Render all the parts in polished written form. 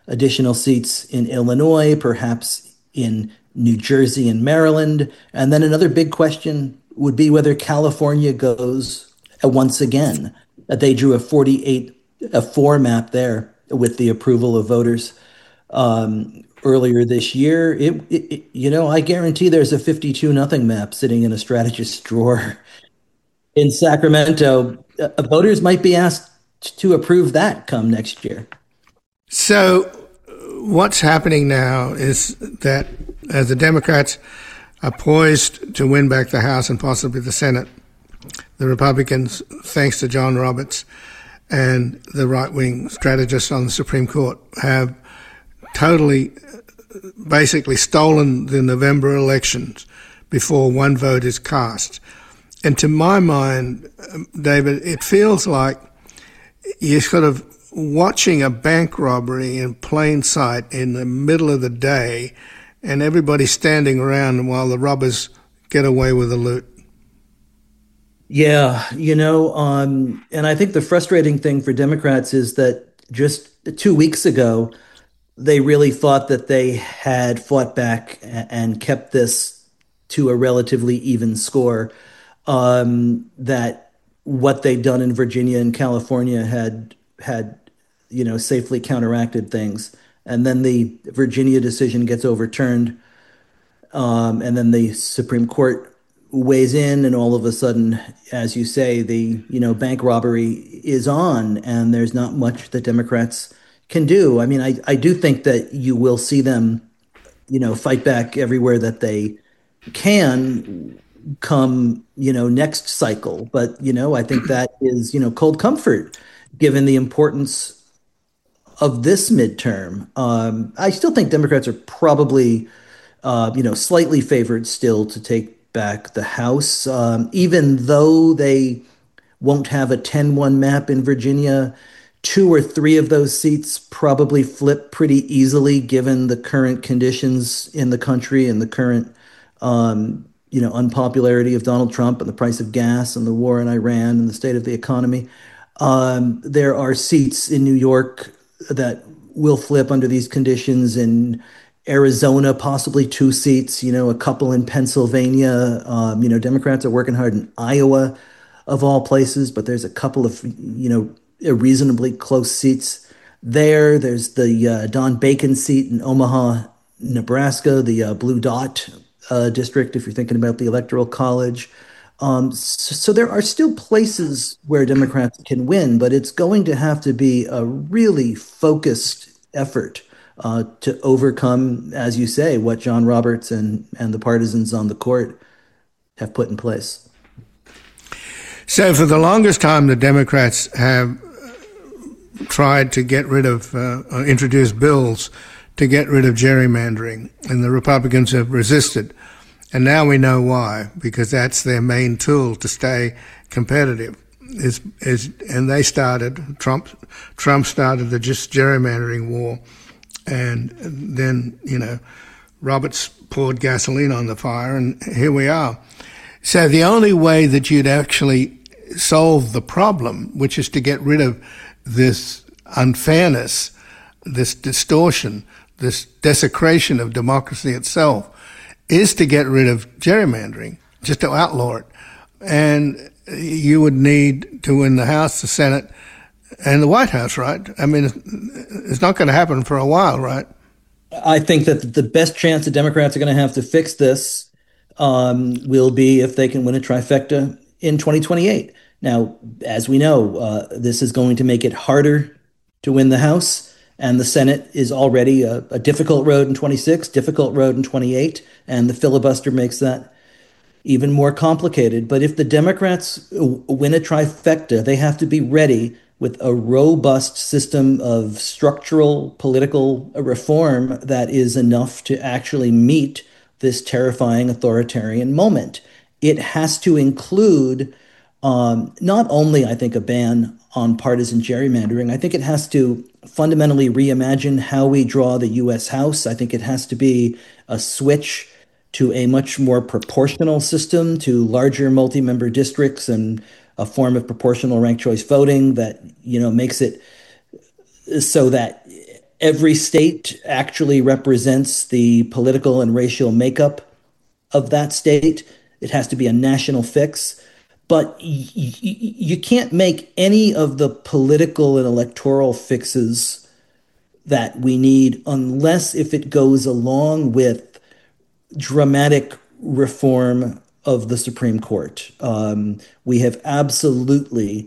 additional seats in Illinois, perhaps in New Jersey and Maryland. And then another big question would be whether California goes once again. They drew a 48-4 map there with the approval of voters earlier this year. I guarantee there's a 52 nothing map sitting in a strategist's drawer in Sacramento. Voters might be asked to approve that come next year. So what's happening now is that as the Democrats are poised to win back the House and possibly the Senate, the Republicans, thanks to John Roberts and the right-wing strategists on the Supreme Court, have totally, basically stolen the November elections before one vote is cast. And to my mind, David, it feels like you're sort of watching a bank robbery in plain sight in the middle of the day, and everybody standing around while the robbers get away with the loot. Yeah, and I think the frustrating thing for Democrats is that just 2 weeks ago, they really thought that they had fought back and kept this to a relatively even score. That what they'd done in Virginia and California had safely counteracted things. And then the Virginia decision gets overturned, and then the Supreme Court weighs in, and all of a sudden, as you say, the bank robbery is on, and there's not much that Democrats can do. I mean, I do think that you will see them, fight back everywhere that they can come, next cycle. But, I think that is, cold comfort given the importance of this midterm. I still think Democrats are probably, slightly favored still to take back the House, even though they won't have a 10-1 map in Virginia. Two or three of those seats probably flip pretty easily given the current conditions in the country and the current, unpopularity of Donald Trump and the price of gas and the war in Iran and the state of the economy. There are seats in New York that will flip under these conditions, in Arizona, possibly two seats, a couple in Pennsylvania. Democrats are working hard in Iowa, of all places, but there's a couple of, reasonably close seats there. There's the Don Bacon seat in Omaha, Nebraska, the Blue Dot district, if you're thinking about the Electoral College. So there are still places where Democrats can win, but it's going to have to be a really focused effort to overcome, as you say, what John Roberts and the partisans on the court have put in place. So for the longest time, the Democrats have tried to get rid of, introduce bills to get rid of gerrymandering, and the Republicans have resisted. And now we know why, because that's their main tool to stay competitive. And they started, Trump started the just gerrymandering war, and then, Roberts poured gasoline on the fire, and here we are. So the only way that you'd actually solve the problem, which is to get rid of this unfairness, this distortion, this desecration of democracy itself, is to get rid of gerrymandering, just to outlaw it. And you would need to win the House, the Senate, and the White House, right? I mean, it's not going to happen for a while, right? I think that the best chance the Democrats are going to have to fix this will be if they can win a trifecta in 2028. Now, as we know, this is going to make it harder to win the House, and the Senate is already a difficult road in 26, difficult road in 28, and the filibuster makes that even more complicated. But if the Democrats win a trifecta, they have to be ready with a robust system of structural political reform that is enough to actually meet this terrifying authoritarian moment. It has to include not only, I think, a ban on partisan gerrymandering. I think it has to fundamentally reimagine how we draw the U.S. House. I think it has to be a switch to a much more proportional system, to larger multi-member districts and a form of proportional ranked choice voting that, makes it so that every state actually represents the political and racial makeup of that state. It has to be a national fix. But you can't make any of the political and electoral fixes that we need unless if it goes along with dramatic reform of the Supreme Court. We have absolutely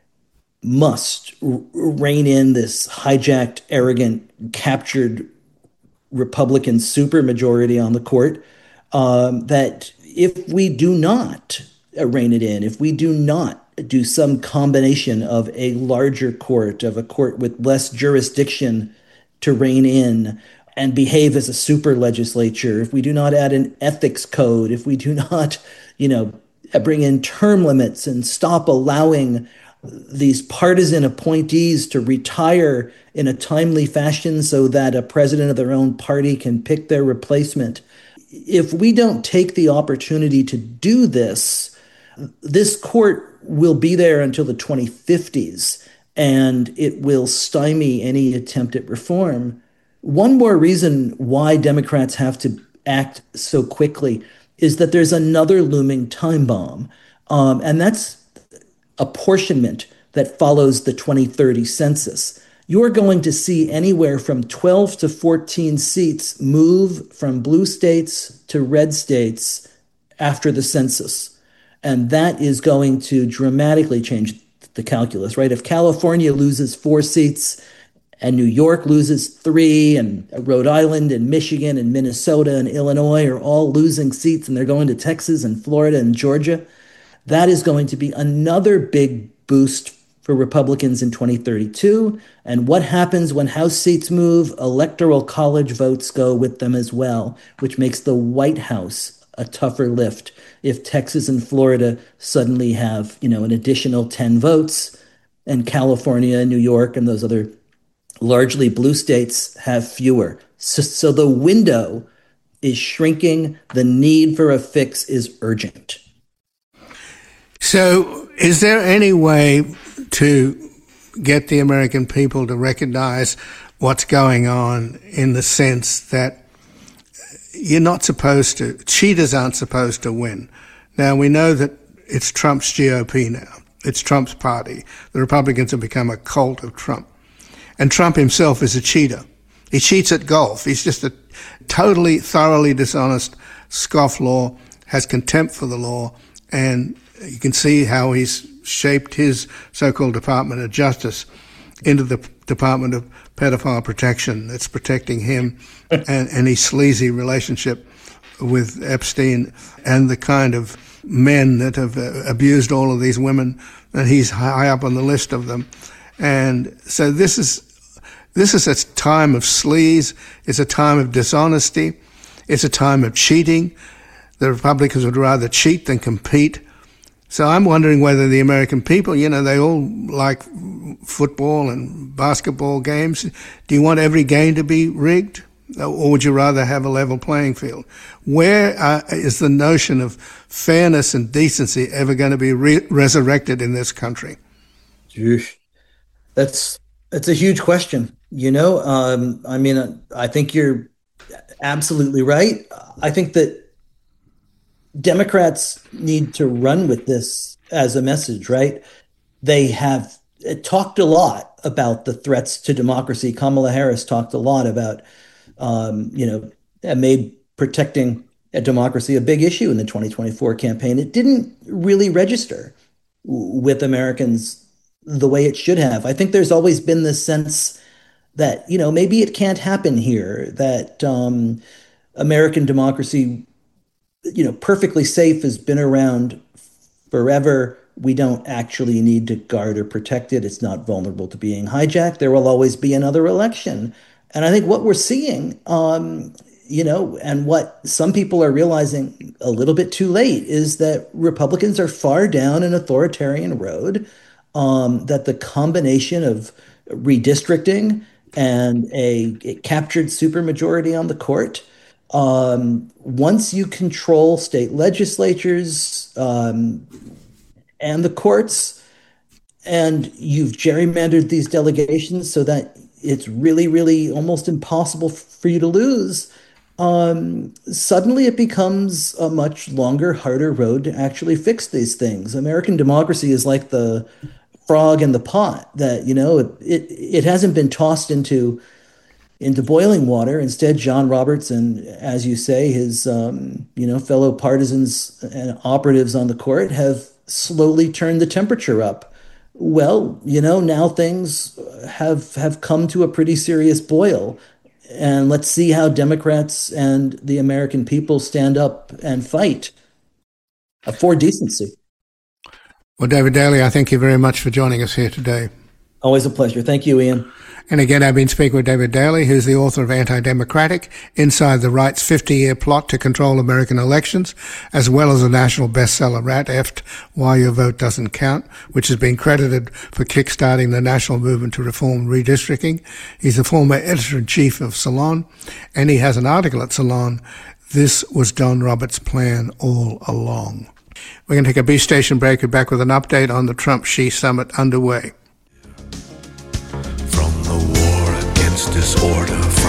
must rein in this hijacked, arrogant, captured Republican supermajority on the court. That if we do not rein it in, if we do not do some combination of a larger court, of a court with less jurisdiction to rein in and behave as a super legislature, if we do not add an ethics code, if we do not, you know, bring in term limits and stop allowing these partisan appointees to retire in a timely fashion so that a president of their own party can pick their replacement. If we don't take the opportunity to do this, this court will be there until the 2050s and it will stymie any attempt at reform. One more reason why Democrats have to act so quickly is that there's another looming time bomb, and that's apportionment that follows the 2030 census. You're going to see anywhere from 12 to 14 seats move from blue states to red states after the census. And that is going to dramatically change the calculus, right? If California loses 4 seats and New York loses 3, and Rhode Island and Michigan and Minnesota and Illinois are all losing seats and they're going to Texas and Florida and Georgia, that is going to be another big boost for Republicans in 2032. And what happens when House seats move? Electoral college votes go with them as well, which makes the White House a tougher lift. If Texas and Florida suddenly have, an additional 10 votes, and California and New York and those other largely blue states have fewer. So the window is shrinking. The need for a fix is urgent. So is there any way to get the American people to recognize what's going on, in the sense that cheaters aren't supposed to win? Now, we know that it's Trump's GOP now. It's Trump's party. The Republicans have become a cult of Trump. And Trump himself is a cheater. He cheats at golf. He's just a totally, thoroughly dishonest scofflaw, has contempt for the law, and you can see how he's shaped his so-called Department of Justice into the Department of Pedophile Protection that's protecting him and his sleazy relationship with Epstein and the kind of men that have abused all of these women, and he's high up on the list of them. And so this is a time of sleaze. It's a time of dishonesty. It's a time of cheating. The Republicans would rather cheat than compete. So I'm wondering whether the American people, they all like football and basketball games. Do you want every game to be rigged? Or would you rather have a level playing field? Where is the notion of fairness and decency ever going to be resurrected in this country? That's a huge question. I think you're absolutely right. I think that Democrats need to run with this as a message, right? They have talked a lot about the threats to democracy. Kamala Harris talked a lot about, made protecting a democracy a big issue in the 2024 campaign. It didn't really register with Americans the way it should have. I think there's always been this sense that, maybe it can't happen here, that American democracy, perfectly safe, has been around forever. We don't actually need to guard or protect it. It's not vulnerable to being hijacked. There will always be another election. And I think what we're seeing, and what some people are realizing a little bit too late, is that Republicans are far down an authoritarian road, that the combination of redistricting and a captured supermajority on the court, once you control state legislatures and the courts, and you've gerrymandered these delegations so that it's really, really almost impossible for you to lose, suddenly it becomes a much longer, harder road to actually fix these things. American democracy is like the frog in the pot that, it hasn't been tossed into boiling water. Instead, John Roberts and, as you say, his fellow partisans and operatives on the court have slowly turned the temperature up. Well, now things have come to a pretty serious boil. And let's see how Democrats and the American people stand up and fight for decency. Well, David Daley, I thank you very much for joining us here today. Always a pleasure. Thank you, Ian. And again, I've been speaking with David Daley, who's the author of Anti-Democratic, Inside the Right's 50-Year Plot to Control American Elections, as well as a national bestseller, Rat Eft, Why Your Vote Doesn't Count, which has been credited for kickstarting the national movement to reform redistricting. He's the former editor-in-chief of Salon, and he has an article at Salon, This Was John Roberts' Plan All Along. We're going to take a B-station break. We're back with an update on the Trump-Xi summit underway. From the war against disorder,